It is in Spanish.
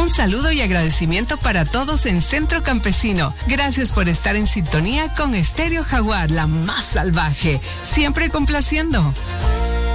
Un saludo y agradecimiento para todos en Centro Campesino. Gracias por estar en sintonía con Estéreo Jaguar, la más salvaje, siempre complaciendo.